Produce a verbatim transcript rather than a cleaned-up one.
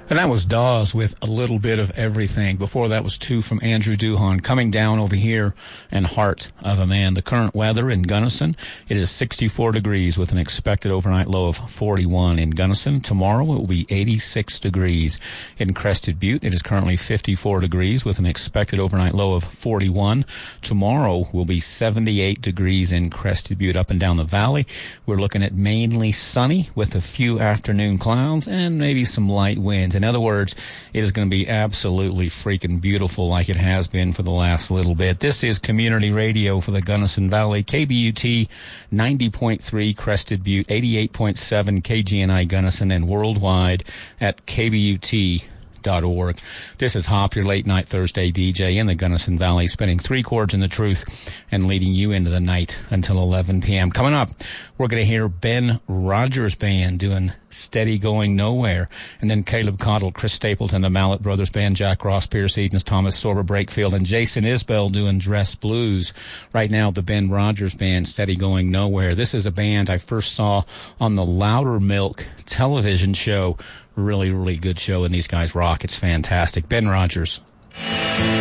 And that was Dawes with A Little Bit of Everything. Before that was two from Andrew Duhon, Coming Down Over Here, and Heart of a Man. The current weather in Gunnison, it is sixty-four degrees with an expected overnight low of forty-one in Gunnison. Tomorrow it will be eighty-six degrees in Crested Butte. It is currently fifty-four degrees with an expected overnight low of forty-one. Tomorrow will be seventy-eight degrees in Crested Butte. Up and down the valley, we're looking at mainly sunny with a few afternoon clouds and maybe some light winds. In other words, it is going to be absolutely freaking beautiful like it has been for the last little bit. This is Community Radio for the Gunnison Valley, K B U T ninety point three Crested Butte, eighty-eight point seven K G N I Gunnison, and worldwide at K B U T dot org. This is Hop, your late night Thursday D J in the Gunnison Valley, spinning three chords in the truth and leading you into the night until eleven p.m. Coming up, we're going to hear Ben Rogers Band doing Steady Going Nowhere, and then Caleb Cottle, Chris Stapleton, the Mallet Brothers Band, Jack Ross, Pierce Edens, Thomas Sorber, Brakefield, and Jason Isbell doing Dress Blues. Right now, the Ben Rogers Band, Steady Going Nowhere. This is a band I first saw on the Loudermilk television show. Really, really good show, and these guys rock. It's fantastic. Ben Rogers.